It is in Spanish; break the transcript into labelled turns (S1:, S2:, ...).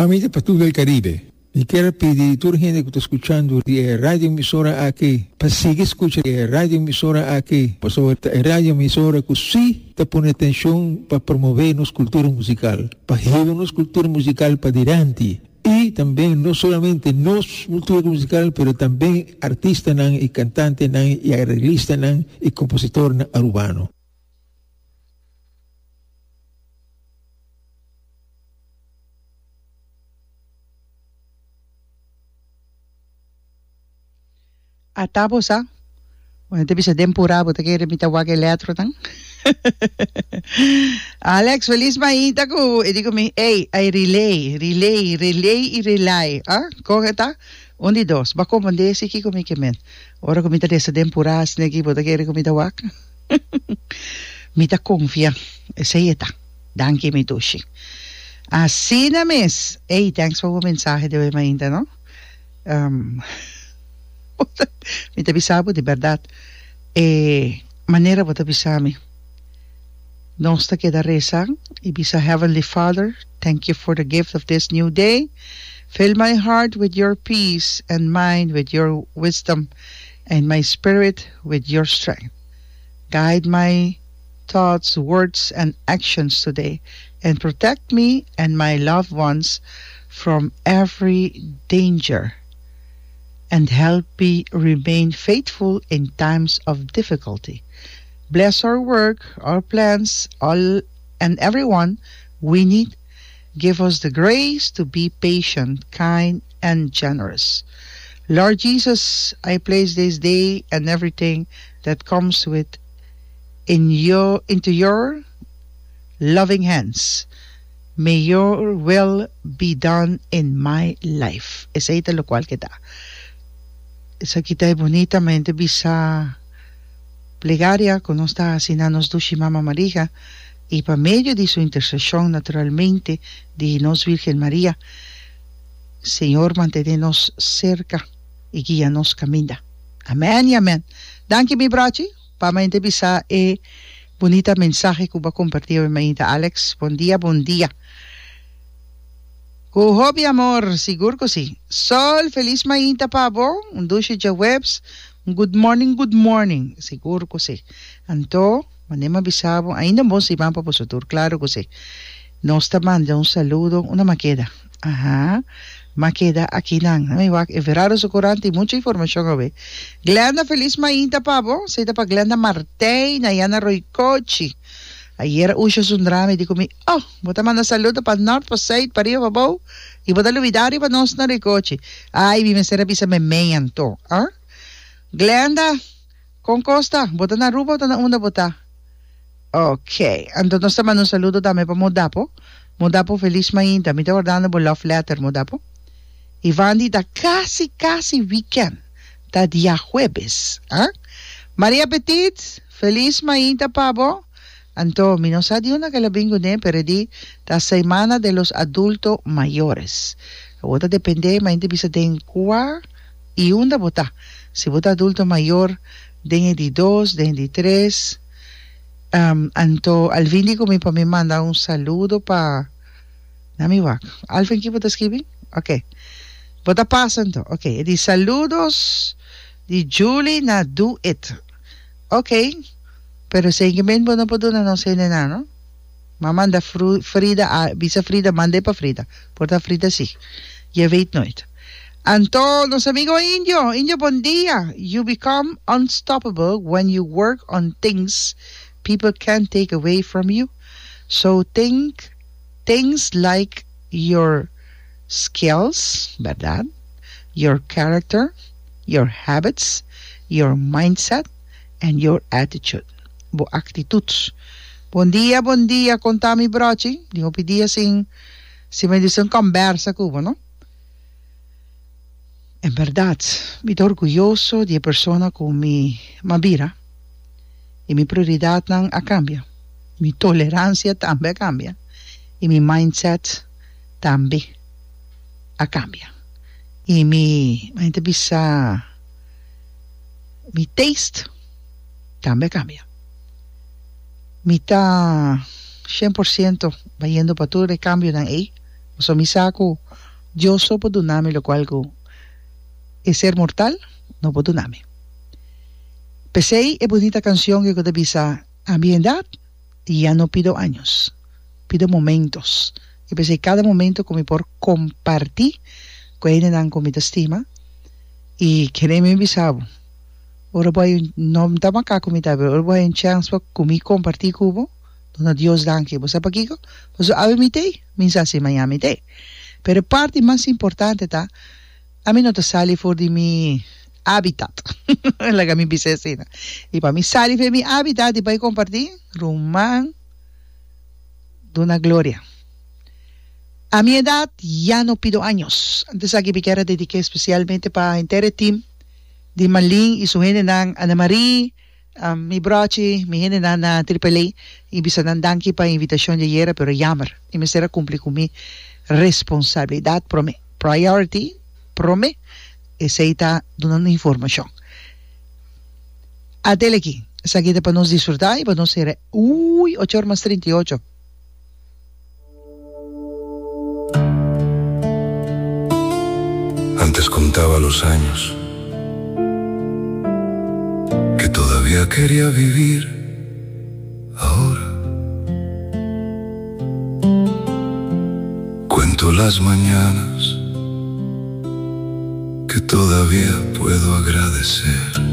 S1: Amiga para todo el Caribe, y quiero pedir a toda la gente que está escuchando de radio emisora aquí, para seguir escuchando radio emisora aquí, por sobre radio emisora que sí te pone atención para promover nuestra cultura musical, para llevar nuestra cultura musical para adelante. Y también no solamente nuestra cultura musical, pero también artistas y cantantes y arreglistas y compositores urbanos.
S2: Tapos bueno, te bisa tempura, buta kaya mitawag eletro tang. Alex, feliz maita ko. Edi ko ay relay. Kogeta? Undi dos. Bako mande si ki ko kemen. Ora ko mita desa tempura, snegi buta kaya ko mitawag. Mita confia. Sayeta. Danke mitushi. Así na mes. Hey, thanks for the mensaje de hoy maita, no? Mi tapisabo de verdad manera po tapisami nosta queda reza ibisa Heavenly Father, thank you for the gift of this new day. Fill my heart with your peace and mind with your wisdom and my spirit with your strength. Guide my thoughts, words and actions today and protect me and my loved ones from every danger and help me remain faithful in times of difficulty. Bless our work, our plans, all and everyone we need. Give us the grace to be patient, kind, and generous. Lord Jesus, I place this day and everything that comes with into your loving hands. May your will be done in my life. Esa ita lo cual kita. Esa kita bonitamente bisa plegaria con nuestra sinanos dushi Mama María y por medio de su intercesión naturalmente de nos Virgen María, Señor, manténnos cerca y guíanos camina. Amén y amén. Danke mi braci, pamente bisa bonita mensaje que va a compartir hoy mañana Alex. Buen día, buen día. Hobby amor, seguro que sí. Sol, feliz mañana pavo, un duche de webs, good morning, seguro que sí. Anto, manema bisabo, ainda bom si van para vosotros, claro que sí. Nos te manda un saludo, una maqueda. Ajá, maqueda aquí nan. Verano su corante y mucha información a ver. Glenda, feliz mañana pavo, se te pa Glenda Martey, Nayana Roycochi. Ayer usas un drama y digo bota manda saludo para North, para South, para arriba, para abajo, y bota olvidar y para nos na coche. Ay, mi mesera pisa me meyan to, Glenda, con Costa, bota na ruba, bota na una bota. Okay, entonces nos te mando un saludo también para Modapo, feliz mañana, me está guardando por love letter, Modapo. Y Vandy, da casi weekend, da día jueves, María Petit, feliz mañana, pavo. Anto, mi no sa di una que la bingo ne pero di la semana de los adultos mayores. Ahora depende, mainte bisa den qua y una bota. Si bota adulto mayor, den de 2, den de 3. Anto, al vindico mi pa me manda un saludo pa nami wak. Alvin ki bota escribir? Okay. Bota pasando. Okay. Di saludos di Julie na do it. Okay. Pero seguiment mo na po doon no sé na, no? Mamanda Frida, bisa Frida, mande pa Frida. Porta Frida sí. Je weet nooit. Anto, nos amigo Indio, bon dia. You become unstoppable when you work on things people can't take away from you. So think things like your skills, ¿verdad? Your character, your habits, your mindset, and your attitude. Actitudes. Bom dia, contami brochi. Digo, pedia si me dicen conversa cubo, ¿no? En verdad, me estoy orgulloso de persona con mi mabira y mi prioridad a cambia. Mi tolerancia también cambia y mi mindset también cambia. Y mi taste también cambia. Mi está 100% vayendo para todo el cambio de ahí, So mi saco, yo so perdonarme lo cual es ser mortal, no perdonarme. Pensé es bonita canción que te pisa a mi edad y ya no pido años, pido momentos. Y pensé cada momento como por compartir con ellos con mi estima y quererme bisabo. Ahora voy no estamos acá con mi pero ahora voy en chance para compartir cubo. Donde Dios danke. ¿Vos sabés qué? Pues a mí te, se Miami te. Pero parte más importante está, a mí no te sale fuera de mi hábitat, la que me empecé a decir. Y para mí sale de mi hábitat y para compartir, rumán de una gloria. A mi edad ya no pido años. Antes aquí me quiero dedicar especialmente para el team de Malin y su gente Ana María, mi broche, mi gente na Triple A, y bisa nan danki pa invitación de ayer, pero jammer. Y me será cumplir con mi responsabilidad, priority, es está dando información. Adele aquí, esa aquí para nos disfrutar y para nos ser, 8:38.
S3: Antes contaba los años que todavía quería vivir. Ahora cuento las mañanas que todavía puedo agradecer.